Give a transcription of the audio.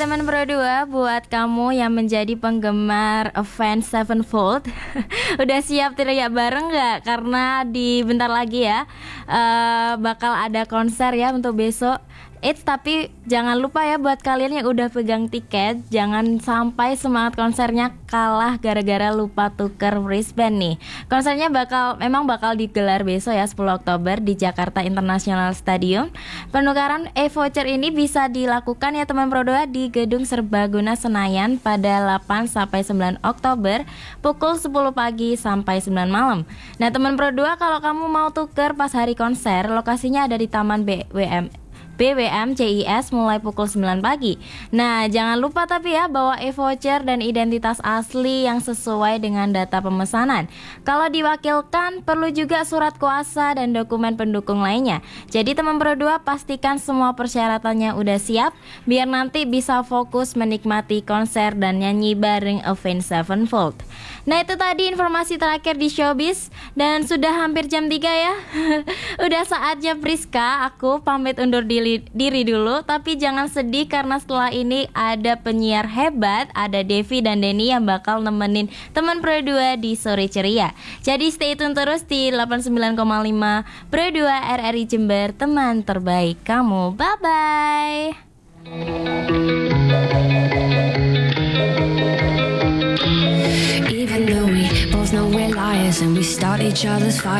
teman Pro 2, buat kamu yang menjadi penggemar Avenged Sevenfold, udah siap teriak bareng nggak? Karena di bentar lagi ya, bakal ada konser ya untuk besok. Tapi jangan lupa ya buat kalian yang udah pegang tiket, jangan sampai semangat konsernya kalah gara-gara lupa tuker wristband nih. Konsernya memang bakal digelar besok ya 10 Oktober di Jakarta International Stadium. Penukaran e-voucher ini bisa dilakukan ya teman Pro 2 di Gedung Serbaguna Senayan pada 8 sampai 9 Oktober pukul 10 pagi sampai 9 malam. Nah teman Pro 2, kalau kamu mau tuker pas hari konser, lokasinya ada di Taman BWM CIS mulai pukul 9 pagi. Nah, jangan lupa tapi ya bawa e-voucher dan identitas asli yang sesuai dengan data pemesanan. Kalau diwakilkan perlu juga surat kuasa dan dokumen pendukung lainnya. Jadi teman Pro 2 pastikan semua persyaratannya udah siap biar nanti bisa fokus menikmati konser dan nyanyi bareng Avenged Sevenfold. Nah, itu tadi informasi terakhir di Showbiz dan sudah hampir jam 3 ya. Udah saatnya Priska, aku pamit undur diri dulu, tapi jangan sedih karena setelah ini ada penyiar hebat, ada Devi dan Denny yang bakal nemenin teman Pro 2 di Sore Ceria. Jadi stay tune terus di 89,5 Pro 2 RRI Jember, teman terbaik kamu. Bye bye. Even though we both know we're liars and we start each other's fires.